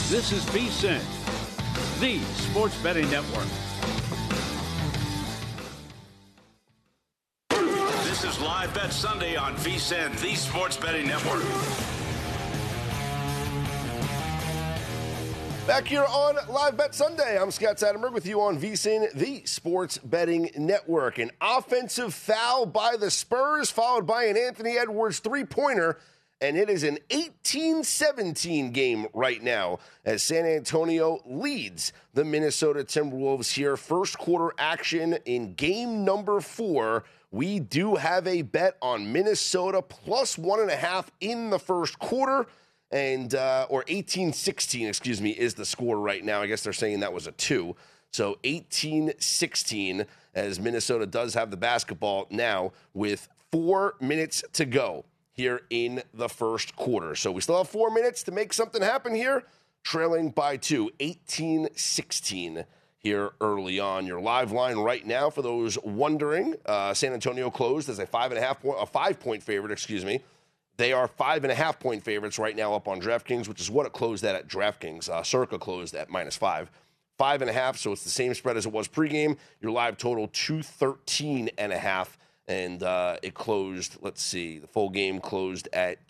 This is VSiN, the sports betting network. This is Live Bet Sunday on VSiN, the sports betting network. Back here on Live Bet Sunday, I'm Scott Satterberg with you on VSiN, the sports betting network. An offensive foul by the Spurs, followed by an Anthony Edwards three-pointer, and it is an 18-17 game right now as San Antonio leads the Minnesota Timberwolves here. First quarter action in game number 4. We do have a bet on Minnesota plus 1.5 in the first quarter. And, or 18-16, excuse me, is the score right now. I guess they're saying that was a 2. So 18-16 as Minnesota does have the basketball now with 4 minutes to go here in the first quarter. So we still have 4 minutes to make something happen here. Trailing by 2, 18-16 here early on. Your live line right now, for those wondering, San Antonio closed as a 5-point favorite, excuse me. They are 5.5-point favorites right now up on DraftKings, which is what it closed at DraftKings. Circa closed at -5. 5.5, so it's the same spread as it was pregame. Your live total, 213.5. And it closed, let's see, the full game closed at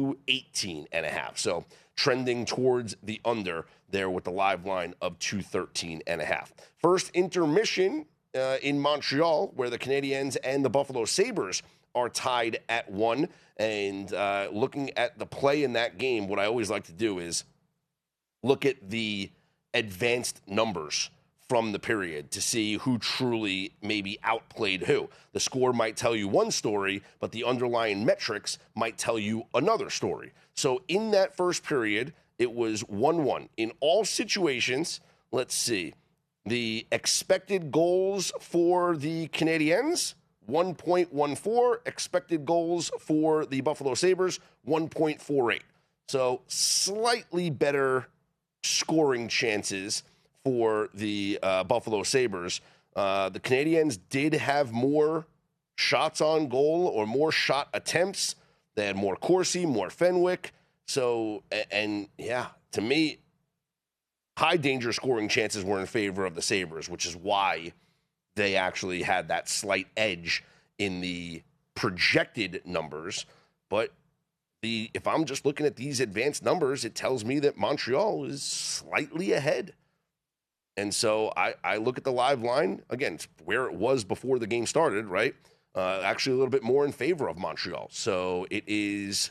218.5. So trending towards the under there with the live line of 213.5. First intermission in Montreal, where the Canadiens and the Buffalo Sabres are tied at 1. And looking at the play in that game, what I always like to do is look at the advanced numbers from the period to see who truly maybe outplayed who. The score might tell you one story, but the underlying metrics might tell you another story. So in that first period, it was 1-1. In all situations, let's see, the expected goals for the Canadiens, 1.14. Expected goals for the Buffalo Sabres, 1.48. So slightly better scoring chances for the Buffalo Sabres. The Canadiens did have more shots on goal or more shot attempts. They had more Corsi, more Fenwick. So, and yeah, to me, high danger scoring chances were in favor of the Sabres, which is why they actually had that slight edge in the projected numbers. But if I'm just looking at these advanced numbers, it tells me that Montreal is slightly ahead. And so I look at the live line, again, it's where it was before the game started, right? Actually a little bit more in favor of Montreal. So it is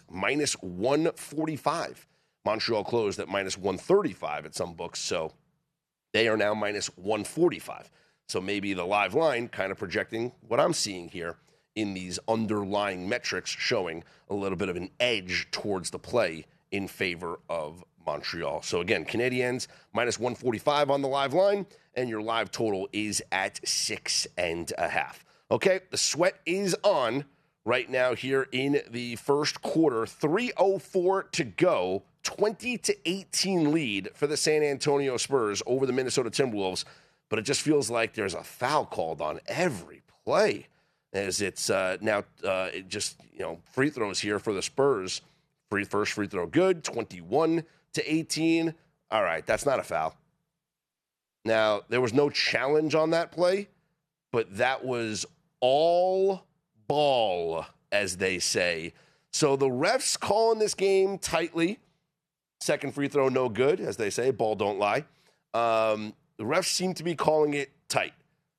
-145. Montreal closed at -135 at some books, so they are now -145. So maybe the live line kind of projecting what I'm seeing here in these underlying metrics, showing a little bit of an edge towards the play in favor of Montreal. So again, Canadiens -145 on the live line, and your live total is at 6.5. Okay, the sweat is on right now here in the first quarter. 3:04 to go. 20-18 lead for the San Antonio Spurs over the Minnesota Timberwolves. But it just feels like there's a foul called on every play, as it's now free throws here for the Spurs. First free throw good, 21-18. All right, that's not a foul. Now, there was no challenge on that play, but that was all ball, as they say. So the refs calling this game tightly. Second free throw, no good, as they say. Ball don't lie. The refs seem to be calling it tight.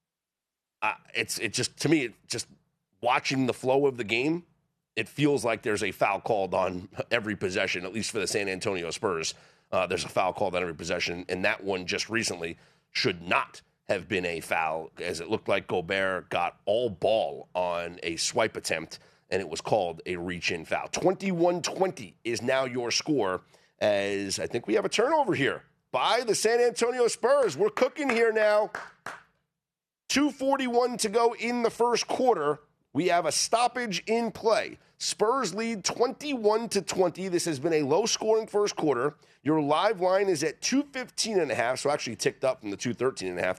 To me, just watching the flow of the game, it feels like there's a foul called on every possession, at least for the San Antonio Spurs. There's a foul called on every possession, and that one just recently should not have been a foul, as it looked like Gobert got all ball on a swipe attempt, and it was called a reach-in foul. 21-20 is now your score, as I think we have a turnover here by the San Antonio Spurs. We're cooking here now. 2:41 to go in the first quarter. We have a stoppage in play. Spurs lead 21-20. This has been a low-scoring first quarter. Your live line is at 215.5, so actually ticked up from the 213.5.